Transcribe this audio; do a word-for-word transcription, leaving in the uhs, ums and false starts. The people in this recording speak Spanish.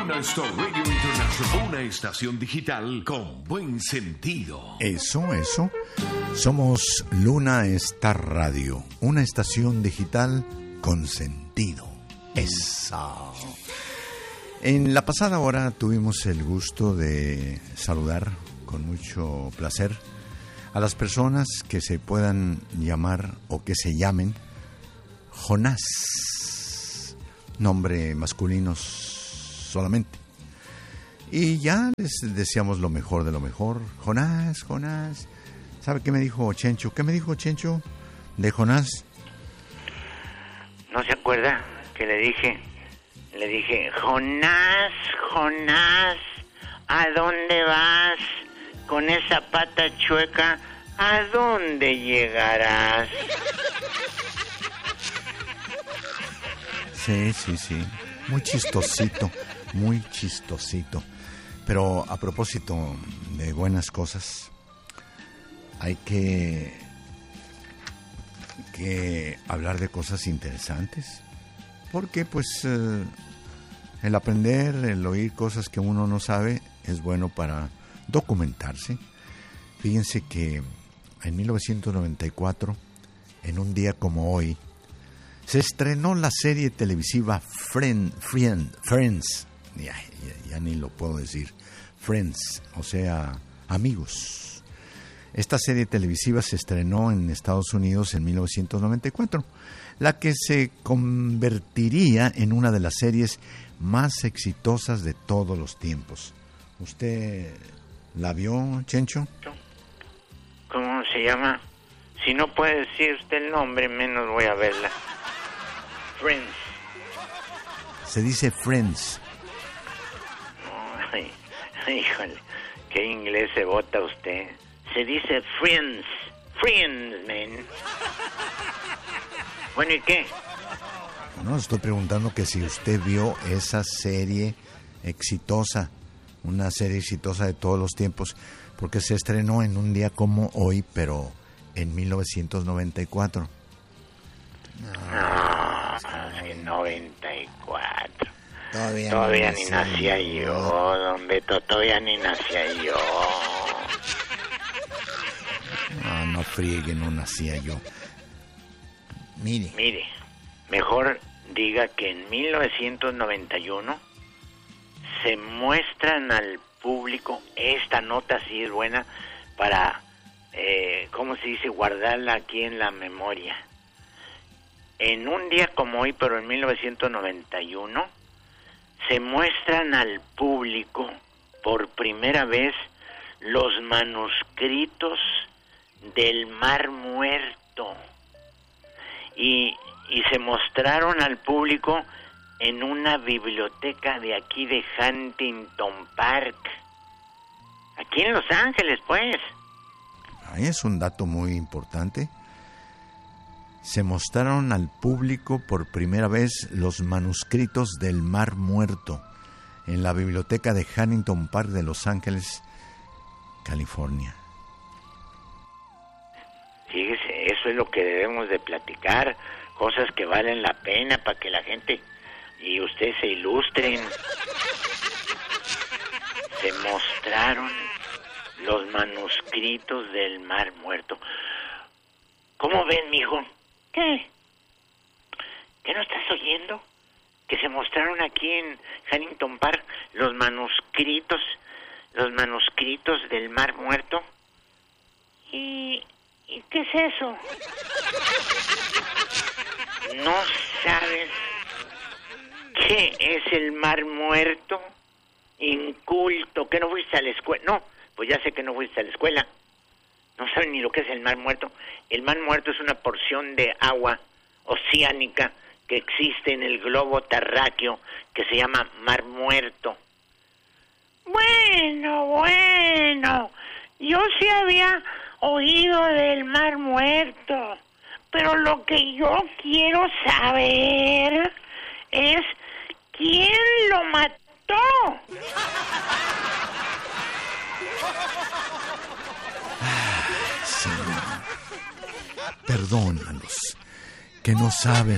Luna Star Radio International, una estación digital con buen sentido. Eso, eso. Somos Luna Star Radio, una estación digital con sentido. Esa. En la pasada hora tuvimos el gusto de saludar con mucho placer a las personas que se puedan llamar o que se llamen Jonás, nombre masculino solamente. Y ya les deseamos lo mejor de lo mejor. Jonás, Jonás. ¿Sabe qué me dijo Chencho? ¿Qué me dijo Chencho de Jonás? ¿No se acuerda que le dije? Le dije, Jonás, Jonás, ¿a dónde vas? Con esa pata chueca, ¿a dónde llegarás? Sí, sí, sí. Muy chistosito, muy chistosito. Pero a propósito de buenas cosas, hay que, que hablar de cosas interesantes. Porque pues eh, el aprender, el oír cosas que uno no sabe es bueno para documentarse. Fíjense que en mil novecientos noventa y cuatro, en un día como hoy, se estrenó la serie televisiva Friend, Friend, Friends. Ya, ya, ya ni lo puedo decir. Friends, o sea, amigos. Esta serie televisiva se estrenó en Estados Unidos en mil novecientos noventa y cuatro, la que se convertiría en una de las series más exitosas de todos los tiempos. ¿Usted la vio, Chencho? ¿Cómo se llama? Si no puede decir usted el nombre, menos voy a verla. Friends. Se dice Friends. Ay, híjole, qué inglés se bota usted. Se dice Friends. Friends, man. Bueno, ¿y qué? No, estoy preguntando que si usted vio esa serie exitosa, una serie exitosa de todos los tiempos, porque se estrenó en un día como hoy, pero en mil novecientos noventa y cuatro. No, no, es que noventa y cuatro. Todavía, todavía no ni nacía yo, yo, don Beto, todavía ni nacía yo. No, no friegue, no nacía yo. Mire. Mire, mejor diga que en mil novecientos noventa y uno se muestran al público, esta nota sí es buena para, eh, ¿cómo se dice?, guardarla aquí en la memoria. En un día como hoy, pero en mil novecientos noventa y uno, se muestran al público por primera vez los manuscritos del Mar Muerto. Y, y se mostraron al público en una biblioteca de aquí de Huntington Park. Aquí en Los Ángeles, pues. Ahí es un dato muy importante. Se mostraron al público por primera vez los manuscritos del Mar Muerto en la biblioteca de Huntington Park de Los Ángeles, California. Fíjese, eso es lo que debemos de platicar, cosas que valen la pena para que la gente y usted se ilustren. Se mostraron los manuscritos del Mar Muerto. ¿Cómo ven, mijo? ¿Qué? ¿Qué no estás oyendo? Que se mostraron aquí en Huntington Park los manuscritos, los manuscritos del Mar Muerto. ¿Y, ¿y qué es eso? ¿No sabes qué es el Mar Muerto? Inculto, que no fuiste a la escuela. No, pues ya sé que no fuiste a la escuela. No saben ni lo que es el Mar Muerto. El Mar Muerto es una porción de agua oceánica que existe en el globo terráqueo que se llama Mar Muerto. Bueno, bueno, yo sí había oído del Mar Muerto, pero lo que yo quiero saber es quién lo mató. Sí. Perdónalos, que no saben